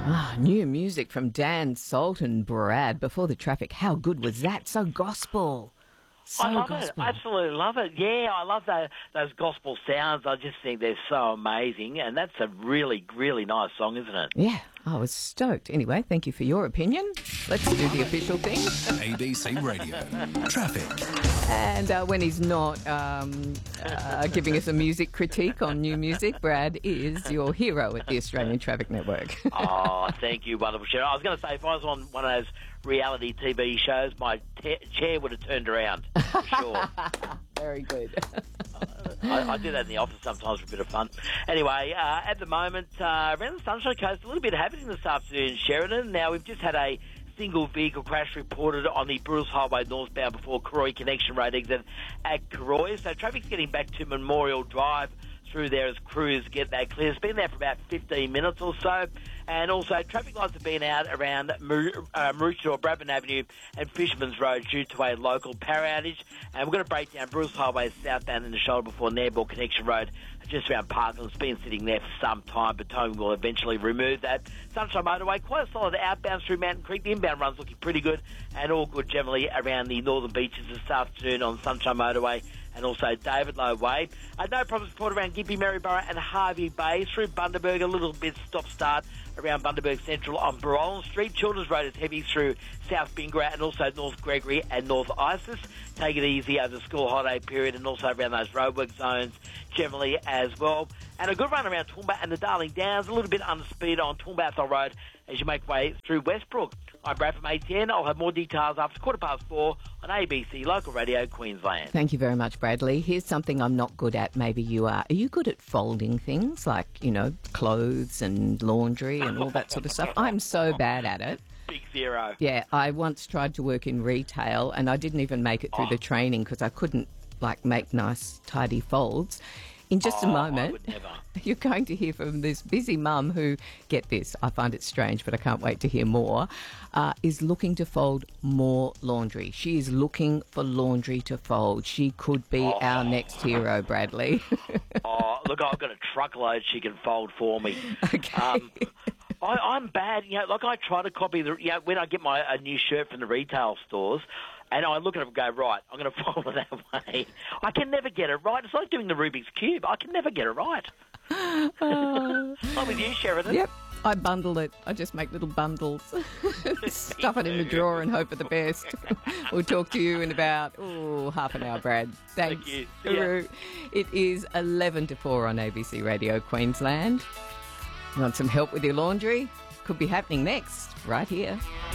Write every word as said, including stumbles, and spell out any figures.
Ah, new music from Dan, Salt and Brad before the traffic. How good was that? So gospel. So I love gospel. it. Absolutely love it. Yeah, I love the, those gospel sounds. I just think they're so amazing. And that's a really, really nice song, isn't it? Yeah, I was stoked. Anyway, thank you for your opinion. Let's do the official thing. A B C Radio. Traffic. And uh, when he's not um, uh, giving us a music critique on new music, Brad is your hero at the Australian Traffic Network. Oh, thank you, wonderful Sharon. I was going to say, if I was on one of those reality T V shows, my te- chair would have turned around, for sure. Very good. I, I do that in the office sometimes for a bit of fun. Anyway, uh, at the moment, uh, around the Sunshine Coast, a little bit happening this afternoon in Sheridan. Now, we've just had a single vehicle crash reported on the Bruce Highway northbound before Karoi Connection Road exit at Karoi. So traffic's getting back to Memorial Drive through there as crews get that clear. It's been there for about fifteen minutes or so. And also, traffic lights have been out around Mar- uh, Maroochydore, Bradman Avenue and Fisherman's Road due to a local power outage. And we're going to break down Bruce Highway southbound in the shoulder before Nairnball Connection Road, just around Parkland. It's been sitting there for some time, but Tony will eventually remove that. Sunshine Motorway, quite a solid outbound through Mountain Creek. The inbound run's looking pretty good, and all good generally around the northern beaches this afternoon on Sunshine Motorway and also David Low Way. Uh, no problems reported around Gympie, Maryborough and Harvey Bay. Through Bundaberg, a little bit stop-start around Bundaberg Central on Barolin Street. Children's Road is heavy through South Bingara and also North Gregory and North Isis. Take it easy over the school holiday period and also around those roadwork zones generally as well. And a good run around Toowoomba and the Darling Downs, a little bit under speed on Toowoomba Athol Road as you make way through Westbrook. I'm Brad from A T N. I'll have more details after quarter past four on A B C Local Radio Queensland. Thank you very much, Bradley. Here's something I'm not good at. Maybe you are. Are you good at folding things like, you know, clothes and laundry and all that sort of stuff? I'm so bad at it. Big zero. Yeah, I once tried to work in retail and I didn't even make it through Oh. the training because I couldn't, like, make nice, tidy folds. In just Oh, a I moment, would never. you're going to hear from this busy mum who, get this, I find it strange, but I can't wait to hear more, uh, is looking to fold more laundry. She is looking for laundry to fold. She could be Oh. our next hero, Bradley. Oh, look, I've got a truckload she can fold for me. Okay. Um, I, I'm bad, you know, like I try to copy the, you know, when I get my a new shirt from the retail stores, and I look at it and go, right, I'm going to fold it that way. I can never get it right. It's like doing the Rubik's Cube. I can never get it right. Uh, I'm with you, Sheridan. Yep. I bundle it. I just make little bundles. Stuff it in the drawer and hope for the best. We'll talk to you in about, oh, half an hour, Brad. Thanks. Thank you. Guru. It is eleven to four on A B C Radio Queensland. Want some help with your laundry? Could be happening next, right here.